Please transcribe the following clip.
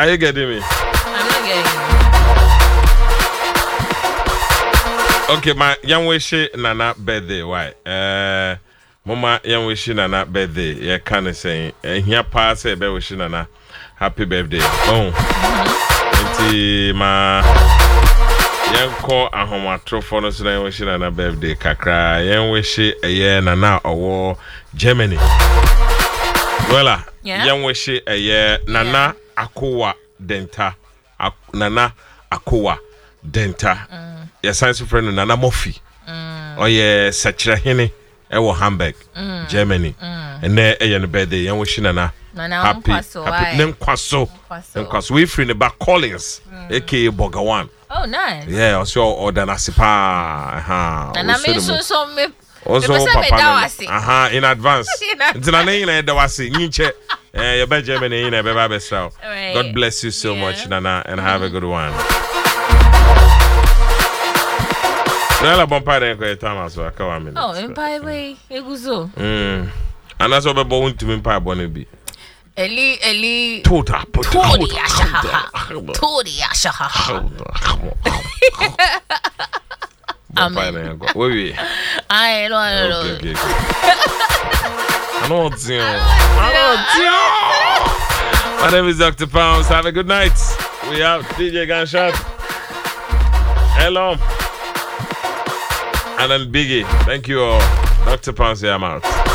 Are you getting me? I'm not getting you. Okay, my young wish Nana birthday. Why? Mama young wish Nana birthday. Yeah, kind of saying. Here pass be wish Nana happy birthday. Oh, ma. Young call a home trophy so na wish Nana birthday. Kakra young wish a year Nana or Germany. Well, young wish a year Nana Akowa Denta. Nana Akowa Denta. Your science friend Nana Mofi. Oh yeah, Sachirahene. Ewo Hamburg, Germany. And there a birthday, young wishing Nana. Happy Kwaso. We free in the back Collins, aka Bogawan. Oh, nice. Yeah, also order Nasipa. And I mean, so me. Also, Papa. In advance. It's an name that was in Niche. Your bed Germany in a baby. God bless you so much, Nana, and have a good one. Nala bompare ko etama so aka wa minute. Oh, empire way eguzo. Ana so be bo wontu empire bone bi. Eli Toda ashaha. Amen. We. I know. Okay. I know. My name is Dr. Pounds. Have a good night. We out. DJ Gunshot. Hello. And then Biggie. Thank you all. Dr. Pounds, I'm out.